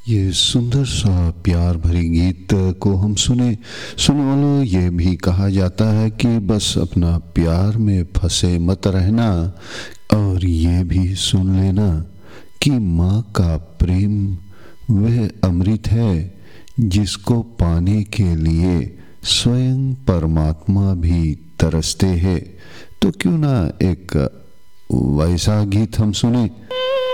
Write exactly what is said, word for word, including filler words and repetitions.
ये सुंदर सा प्यार भरी गीत को हम सुने सुनने वालों, ये भी कहा जाता है कि बस अपना प्यार में फंसे मत रहना, और ये भी सुन लेना कि माँ का प्रेम वह अमृत है जिसको पाने के लिए स्वयं परमात्मा भी तरसते हैं। तो क्यों ना एक वैसा गीत हम सुने।